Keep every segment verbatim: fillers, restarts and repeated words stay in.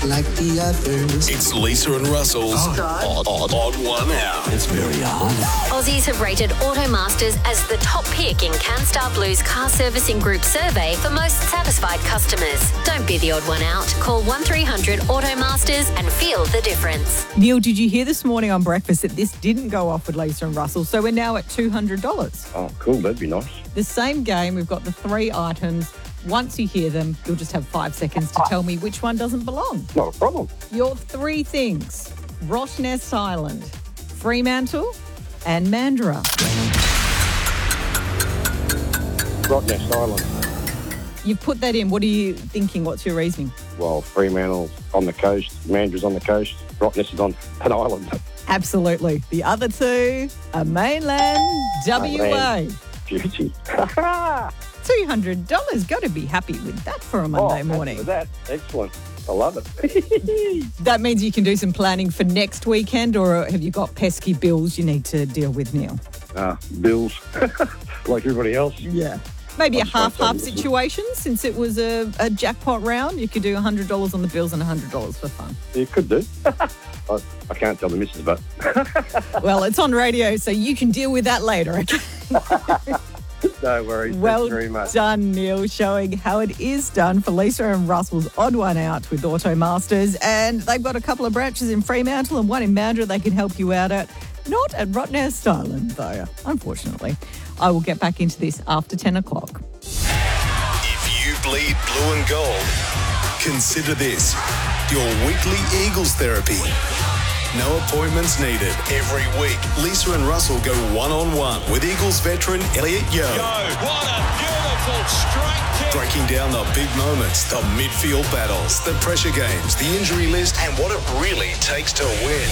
like the others. It's Lisa and Russell's Odd, odd, odd One Out. It's very odd. Aussies have rated Automasters as the top pick in CanStar Blue's car servicing group survey for most satisfied customers. Don't be the odd one out. Call one three hundred Automasters and feel the difference. Neil, did you hear this morning on breakfast that this didn't go off with Lisa and Russell, so we're now at two hundred dollars. Oh, cool. That'd be nice. The same game, we've got the three items. Once you hear them, you'll just have five seconds to tell me which one doesn't belong. Not a problem. Your three things: Rottnest Island, Fremantle, and Mandurah. Rottnest Island. You've put that in. What are you thinking? What's your reasoning? Well, Fremantle's on the coast, Mandurah's on the coast, Rottnest is on an island. Absolutely. The other two are mainland W A. Mainland. Beauty. two hundred dollars. Got to be happy with that for a Monday oh, morning. With that, excellent. I love it. That means you can do some planning for next weekend, or have you got pesky bills you need to deal with, Neil? Uh, bills, like everybody else. Yeah. Maybe I'm a half-half sorry. situation, since it was a, a jackpot round. You could do one hundred dollars on the bills and one hundred dollars for fun. You could do. I, I can't tell the missus, but... Well, it's on radio, so you can deal with that later, okay? No worries. Well Thanks very much. done, Neil, showing how it is done for Lisa and Russell's Odd One Out with Automasters. And they've got a couple of branches in Fremantle and one in Mandurah they can help you out at. Not at Rottnest Island, though, unfortunately. I will get back into this after ten o'clock. If you bleed blue and gold, consider this your weekly Eagles therapy. No appointments needed. Every week, Lisa and Russell go one-on-one with Eagles veteran Elliot Yeo. Yo, what a beautiful straight kick. Breaking down the big moments, the midfield battles, the pressure games, the injury list, and what it really takes to win.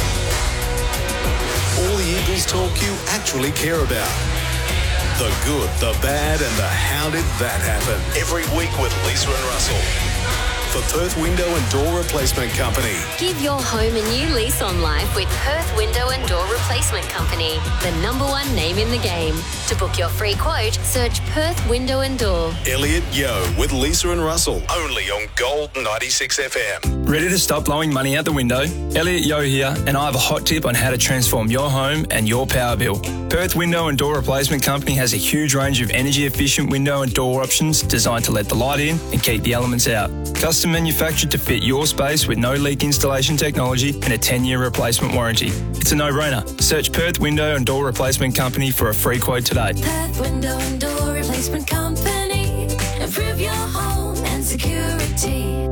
All the Eagles talk you actually care about. The good, the bad, and the how did that happen. Every week with Lisa and Russell. For Perth Window and Door Replacement Company. Give your home a new lease on life with Perth Window and Door Replacement Company, the number one name in the game. To book your free quote, search Perth Window and Door. Elliot Yeo with Lisa and Russell, only on Gold ninety-six F M. Ready to stop blowing money out the window? Elliot Yeo here, and I have a hot tip on how to transform your home and your power bill. Perth Window and Door Replacement Company has a huge range of energy-efficient window and door options designed to let the light in and keep the elements out. Custom manufactured to fit your space with no leak installation technology and a ten-year replacement warranty. It's a no-brainer. Search Perth Window and Door Replacement Company for a free quote today. Perth Window and Door Replacement Company. Improve your home and security.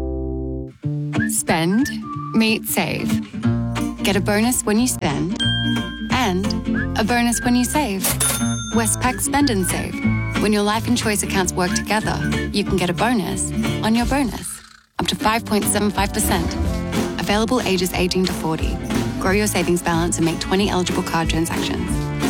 Spend, meet, save. Get a bonus when you spend and a bonus when you save. Westpac Spend and Save. When your life and choice accounts work together, you can get a bonus on your bonus. Up to five point seven five percent. Available ages eighteen to forty. Grow your savings balance and make twenty eligible card transactions.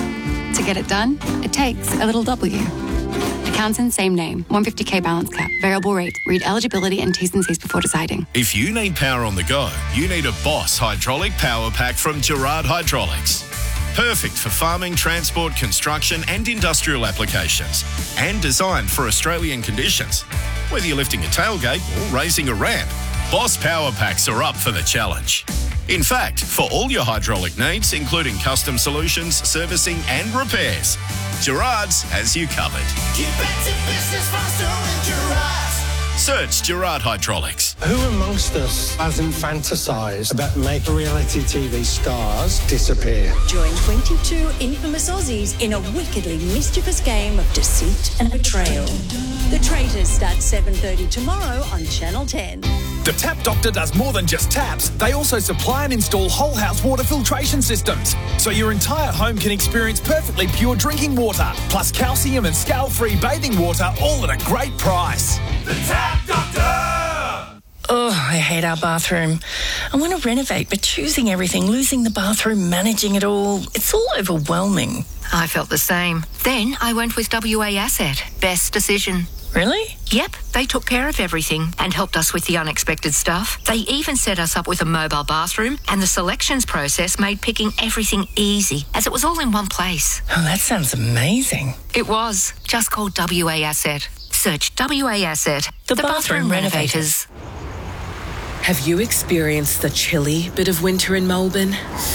To get it done, it takes a little W. Accounts in same name. one hundred fifty thousand balance cap. Variable rate. Read eligibility and T's and C's before deciding. If you need power on the go, you need a Boss Hydraulic Power Pack from Gerard Hydraulics. Perfect for farming, transport, construction and industrial applications. And designed for Australian conditions. Whether you're lifting a tailgate or raising a ramp, Boss Power Packs are up for the challenge. In fact, for all your hydraulic needs, including custom solutions, servicing and repairs, Gerard's has you covered. Get back to business faster with Gerard. Search Gerard Hydraulics. Who amongst us hasn't fantasised about making reality T V stars disappear? Join twenty-two infamous Aussies in a wickedly mischievous game of deceit and betrayal. The Traitors starts seven thirty tomorrow on Channel ten. The Tap Doctor does more than just taps. They also supply and install whole house water filtration systems, so your entire home can experience perfectly pure drinking water, plus calcium and scale-free bathing water, all at a great price. The Tap Doctor! Oh, I hate our bathroom. I want to renovate, but choosing everything, losing the bathroom, managing it all, it's all overwhelming. I felt the same. Then I went with W A Asset. Best decision. Really? Yep, they took care of everything and helped us with the unexpected stuff. They even set us up with a mobile bathroom, and the selections process made picking everything easy, as it was all in one place. Oh, that sounds amazing. It was. Just call W A Asset. Search W A Asset, The the, bathroom bathroom renovators. Have you experienced the chilly bit of winter in Melbourne?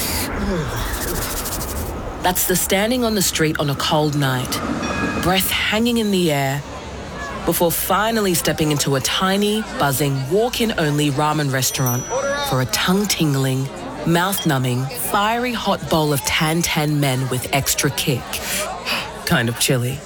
That's the standing on the street on a cold night, breath hanging in the air, before finally stepping into a tiny, buzzing, walk-in-only ramen restaurant for a tongue-tingling, mouth-numbing, fiery hot bowl of tan-tan men with extra kick. Kind of chilly.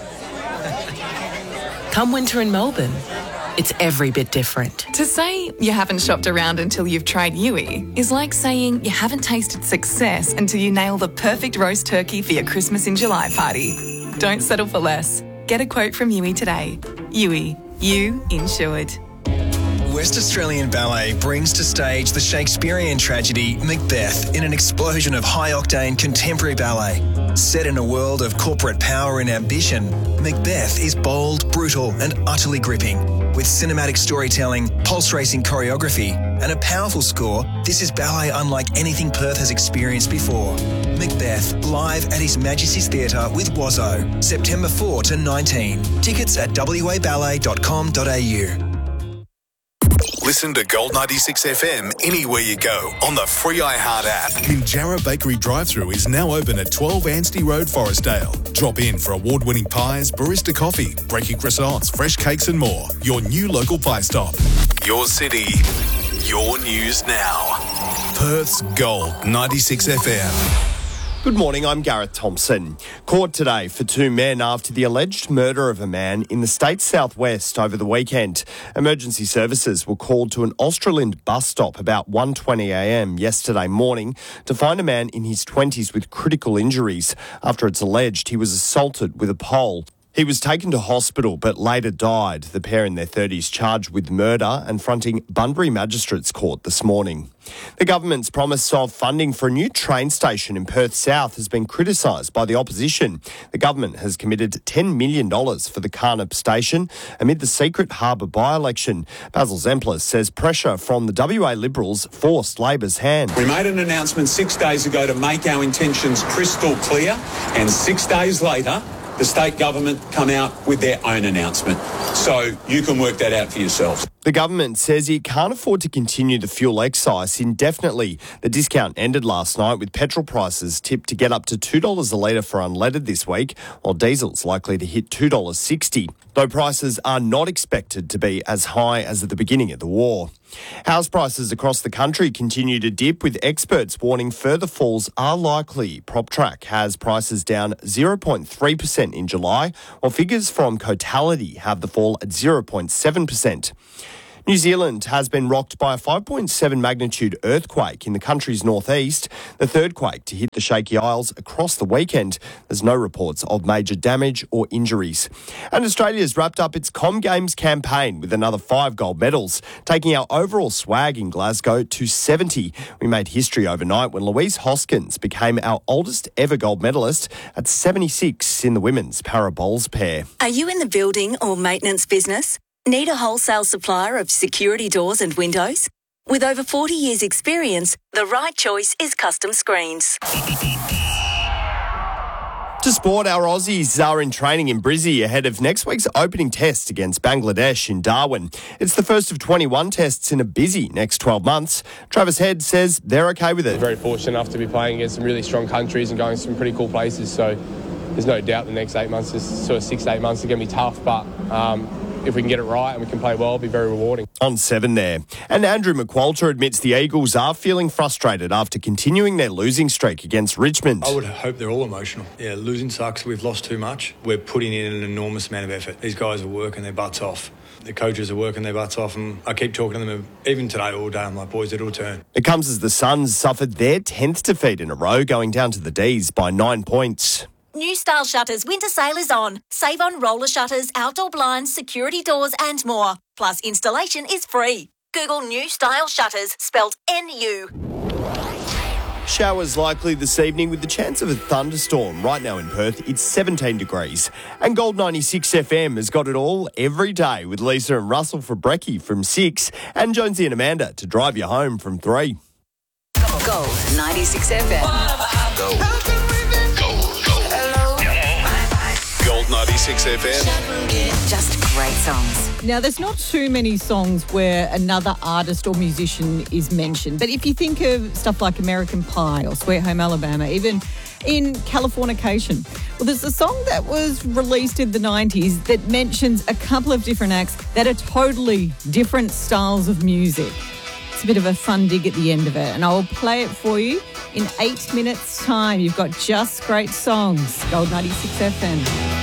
Come winter in Melbourne, it's every bit different. To say you haven't shopped around until you've tried Yui is like saying you haven't tasted success until you nail the perfect roast turkey for your Christmas in July party. Don't settle for less. Get a quote from Yui today. Yui, you insured. West Australian Ballet brings to stage the Shakespearean tragedy Macbeth in an explosion of high-octane contemporary ballet. Set in a world of corporate power and ambition, Macbeth is bold, brutal and utterly gripping. With cinematic storytelling, pulse-racing choreography and a powerful score, this is ballet unlike anything Perth has experienced before. Macbeth, live at His Majesty's Theatre with Wazzo, September fourth to nineteenth. Tickets at w a ballet dot com dot a u. Listen to Gold ninety-six F M anywhere you go on the free iHeart app. Minjarra Bakery drive-thru is now open at twelve Anstey Road, Forestdale. Drop in for award-winning pies, barista coffee, breaking croissants, fresh cakes and more. Your new local pie stop. Your city, your news now. Perth's Gold ninety-six F M. Good morning, I'm Gareth Thompson. Court today for two men after the alleged murder of a man in the state's southwest over the weekend. Emergency services were called to an Australind bus stop about one twenty a m yesterday morning to find a man in his twenties with critical injuries after it's alleged he was assaulted with a pole. He was taken to hospital but later died. The pair in their thirties charged with murder and fronting Bunbury Magistrates Court this morning. The government's promise of funding for a new train station in Perth South has been criticised by the opposition. The government has committed ten million dollars for the Carnup station amid the secret Harbour by-election. Basil Zemplis says pressure from the W A Liberals forced Labor's hand. We made an announcement six days ago to make our intentions crystal clear, and six days later, the state government come out with their own announcement. So you can work that out for yourselves. The government says it can't afford to continue the fuel excise indefinitely. The discount ended last night with petrol prices tipped to get up to two dollars a litre for unleaded this week, while diesel's likely to hit two dollars sixty, though prices are not expected to be as high as at the beginning of the war. House prices across the country continue to dip, with experts warning further falls are likely. PropTrack has prices down zero point three percent in July, while figures from Cotality have the fall at zero point seven percent. New Zealand has been rocked by a five point seven magnitude earthquake in the country's northeast, the third quake to hit the Shaky Isles across the weekend. There's no reports of major damage or injuries. And Australia's wrapped up its Com Games campaign with another five gold medals, taking our overall swag in Glasgow to seventy. We made history overnight when Louise Hoskins became our oldest ever gold medalist at seventy-six in the women's para bowls pair. Are you in the building or maintenance business? Need a wholesale supplier of security doors and windows? With over forty years' experience, the right choice is Custom Screens. To sport, our Aussies are in training in Brizzy ahead of next week's opening test against Bangladesh in Darwin. It's the first of twenty-one tests in a busy next twelve months. Travis Head says they're okay with it. Very fortunate enough to be playing against some really strong countries and going to some pretty cool places, so there's no doubt the next eight months, is sort of six to eight months are going to be tough, but um, if we can get it right and we can play well, it'll be very rewarding. On seven there. And Andrew McQualter admits the Eagles are feeling frustrated after continuing their losing streak against Richmond. I would hope they're all emotional. Yeah, losing sucks. We've lost too much. We're putting in an enormous amount of effort. These guys are working their butts off. The coaches are working their butts off, and I keep talking to them, even today all day. I'm like, boys, it'll turn. It comes as the Suns suffered their tenth defeat in a row, going down to the D's by nine points. New Style Shutters winter sale is on. Save on roller shutters, outdoor blinds, security doors and more. Plus installation is free. Google New Style Shutters, spelled N U. Showers likely this evening with the chance of a thunderstorm. Right now in Perth, it's seventeen degrees. And Gold ninety-six F M has got it all every day with Lisa and Russell for brekkie from six and Jonesy and Amanda to drive you home from three. Gold ninety-six F M. Gold. Gold. Gold ninety-six F M. Just great songs. Now, there's not too many songs where another artist or musician is mentioned, but if you think of stuff like American Pie or Sweet Home Alabama, even in Californication, well, there's a song that was released in the nineties that mentions a couple of different acts that are totally different styles of music. It's a bit of a fun dig at the end of it, and I will play it for you in eight minutes' time. You've got just great songs. Gold ninety-six F M.